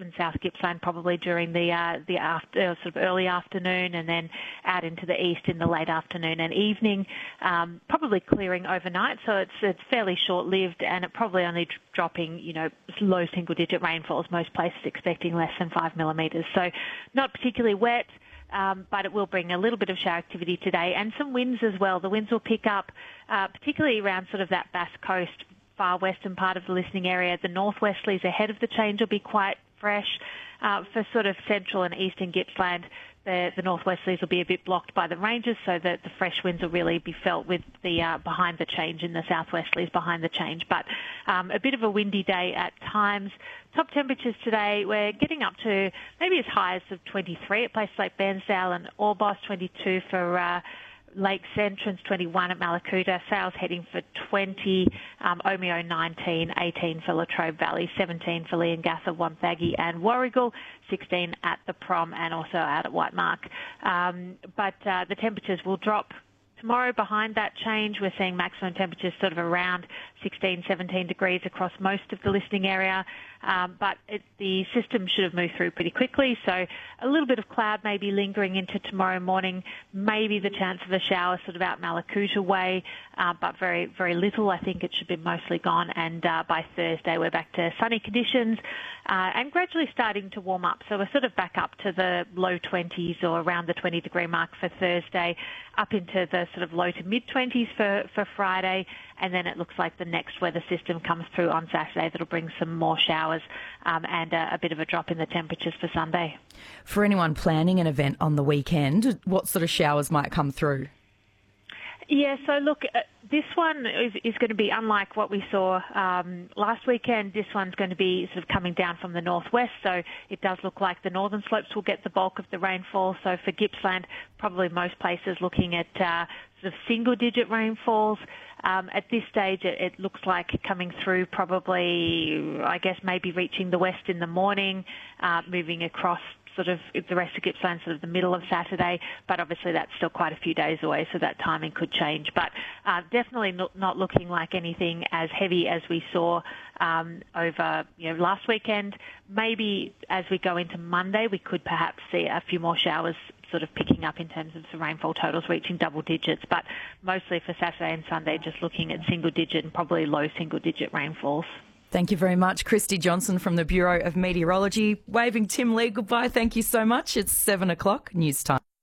and South Gippsland probably during the sort of early afternoon, and then out into the east in the late afternoon and evening, probably clearing overnight. So it's fairly short-lived, and it probably only dropping, low single-digit rainfalls, most places expecting less than 5 millimetres. So not particularly wet, but it will bring a little bit of shower activity today, and some winds as well. The winds will pick up, particularly around sort of that Bass Coast, far western part of the listening area. The northwesterlies ahead of the change will be quite fresh. For sort of central and eastern Gippsland, the northwesterlies will be a bit blocked by the ranges, so that the fresh winds will really be felt with the behind the change in the southwesterlies behind the change. But a bit of a windy day at times. Top temperatures today, we're getting up to maybe as high as 23 at places like Bairnsdale and Orbost, 22 for Lakes Entrance, 21 at Mallacoota, Sales heading for 20, Omeo 19, 18 for Latrobe Valley, 17 for Leongatha, Wonthaggi and Warragul, 16 at the Prom and also out at White Mark. But the temperatures will drop tomorrow behind that change. We're seeing maximum temperatures sort of around 16, 17 degrees across most of the listening area. But the system should have moved through pretty quickly, so a little bit of cloud maybe lingering into tomorrow morning, maybe the chance of a shower sort of out Mallacoota way, but very, very little. I think it should be mostly gone, and by Thursday we're back to sunny conditions and gradually starting to warm up. So we're sort of back up to the low 20s or around the 20-degree mark for Thursday, up into the sort of low to mid-20s for Friday, and then it looks like the next weather system comes through on Saturday that'll bring some more showers and a bit of a drop in the temperatures for Sunday. For anyone planning an event on the weekend, what sort of showers might come through? Yeah, so look, this one is going to be unlike what we saw last weekend. This one's going to be sort of coming down from the northwest, so it does look like the northern slopes will get the bulk of the rainfall. So for Gippsland, probably most places looking at sort of single-digit rainfalls. At this stage, it looks like coming through probably, I guess, maybe reaching the west in the morning, moving across sort of the rest of Gippsland, sort of the middle of Saturday, but obviously that's still quite a few days away, so that timing could change. But definitely not looking like anything as heavy as we saw over last weekend. Maybe as we go into Monday, we could perhaps see a few more showers sort of picking up in terms of the rainfall totals reaching double digits, but mostly for Saturday and Sunday just looking at single digit and probably low single digit rainfalls. Thank you very much. Christy Johnson from the Bureau of Meteorology. Waving Tim Lee goodbye. Thank you so much. It's 7 o'clock news time.